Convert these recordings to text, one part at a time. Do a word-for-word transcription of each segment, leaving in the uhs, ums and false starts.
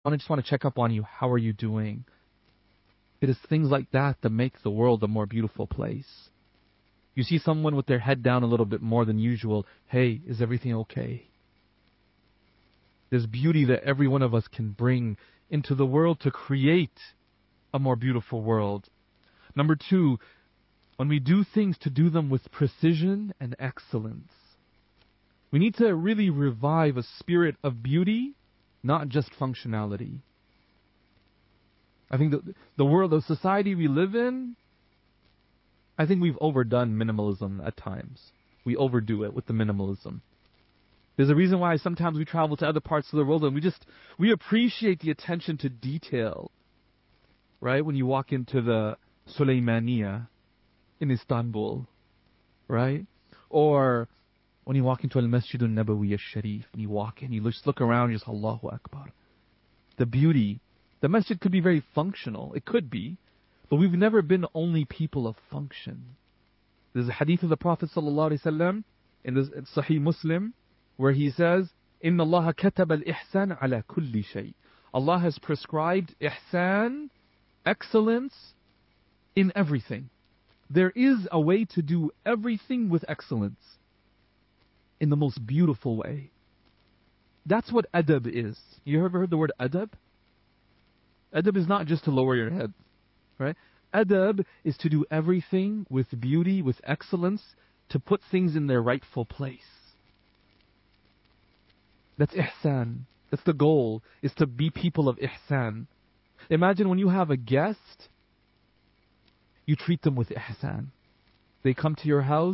I just want to check up on you. How are you doing? It is things like that that make the world a more beautiful place. You see someone with their head down a little bit more than usual. Hey, is everything okay? There's beauty that every one of us can bring into the world to create a more beautiful world. Number two, when we do things, to do them with precision and excellence. We need to really revive a spirit of beauty, not just functionality. I think the, the world, the society we live in, I think we've overdone minimalism at times. We overdo it with the minimalism. There's a reason why sometimes we travel to other parts of the world and we just, we appreciate the attention to detail. Right? When you walk into the Sulaymaniya in Istanbul, right? Or when you walk into Al-Masjid al-Nabawi al-Sharif, and you walk in, you just look around, you just Allahu Akbar. The beauty. The masjid could be very functional. It could be. But we've never been only people of function. There's a hadith of the Prophet ﷺ in the in Sahih Muslim where he says, إِنَّ اللَّهَ كَتَبَ الْإِحْسَانَ عَلَى كُلِّ شَيْءٍ. Allah has prescribed ihsan, excellence, in everything. There is a way to do everything with excellence in the most beautiful way. That's what adab is. You ever heard the word adab? Adab is not just to lower your head, right? Adab is to do everything with beauty, with excellence, to put things in their rightful place. That's ihsan. That's the goal, is to be people of ihsan. Imagine when you have a guest, you treat them with ihsan. They come to your house.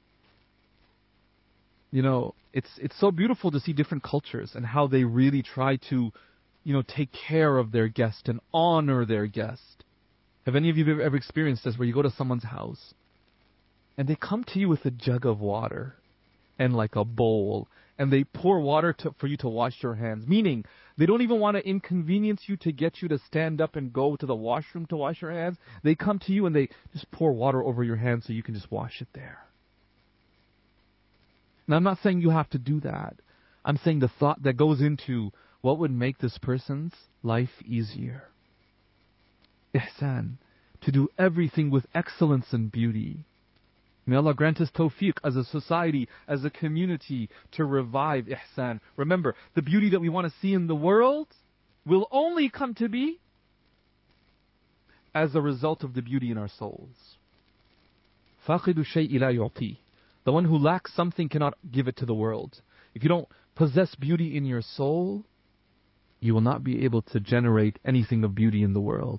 You know, it's it's so beautiful to see different cultures and how they really try to, you know, take care of their guest and honor their guest. Have any of you ever experienced this, where you go to someone's house and they come to you with a jug of water and like a bowl, and they pour water to, for you to wash your hands, meaning they don't even want to inconvenience you to get you to stand up and go to the washroom to wash your hands. They come to you and they just pour water over your hands so you can just wash it there. Now, I'm not saying you have to do that. I'm saying the thought that goes into what would make this person's life easier. Ihsan, to do everything with excellence and beauty. May Allah grant us tawfiq as a society, as a community, to revive ihsan. Remember, the beauty that we want to see in the world will only come to be as a result of the beauty in our souls. فَاقِدُ الشَّيْءِ لَا يُعْطِيهِ. The one who lacks something cannot give it to the world. If you don't possess beauty in your soul, you will not be able to generate anything of beauty in the world.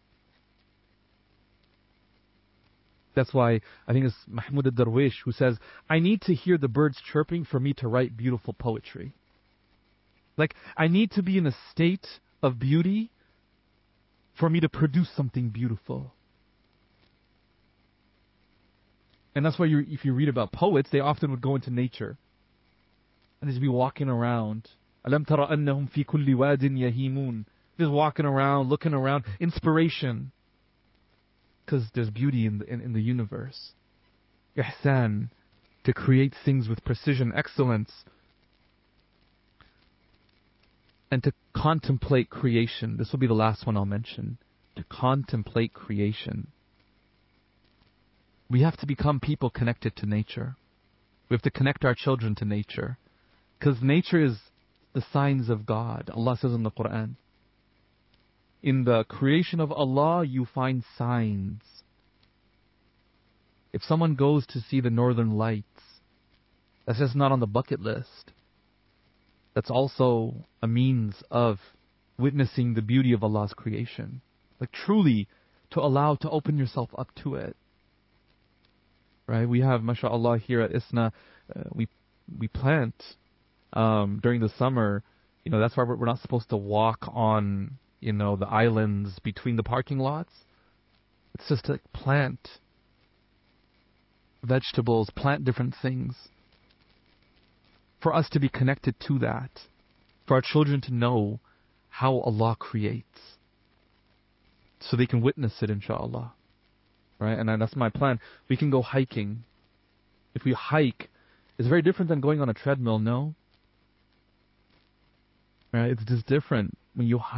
That's why I think it's Mahmoud al-Darwish who says, I need to hear the birds chirping for me to write beautiful poetry. Like, I need to be in a state of beauty for me to produce something beautiful. And that's why you, if you read about poets, they often would go into nature. And they'd be walking around. أَلَمْ تَرَ أَنَّهُمْ فِي كُلِّ وَادٍ يَهِيمُونَ. Just walking around, looking around. Inspiration. Because there's beauty in the, in, in the universe. Ihsan, to create things with precision, excellence. And to contemplate creation. This will be the last one I'll mention. To contemplate creation. We have to become people connected to nature. We have to connect our children to nature. Because nature is the signs of God. Allah says in the Quran, in the creation of Allah, you find signs. If someone goes to see the northern lights, that's just not on the bucket list. That's also a means of witnessing the beauty of Allah's creation. Like truly, to allow, to open yourself up to it. Right? We have, mashallah, here at ISNA, uh, we we plant um, during the summer. You know, that's why we're, we're not supposed to walk on, you know, the islands between the parking lots. It's just to plant vegetables, plant different things. For us to be connected to that. For our children to know how Allah creates. So they can witness it, inshallah. Right? And that's my plan. We can go hiking. If we hike, it's very different than going on a treadmill, no? Right? It's just different. when you